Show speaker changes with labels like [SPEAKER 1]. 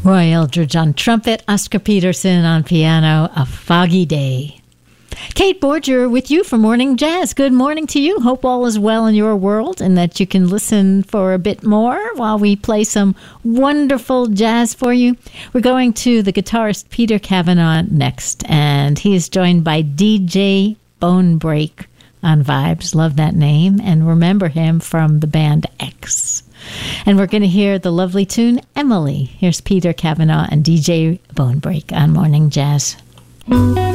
[SPEAKER 1] Roy Eldridge on trumpet, Oscar Peterson on piano, A Foggy Day. Kate Borger with you for Morning Jazz. Good morning to you. Hope all is well in your world and that you can listen for a bit more while we play some wonderful jazz for you. We're going to the guitarist Peter Cavanaugh next, and he is joined by DJ Bonebreak on Vibes. Love that name, and remember him from the band X. And we're going to hear the lovely tune Emily. Here's Peter Cavanaugh and DJ Bonebreak on Morning Jazz.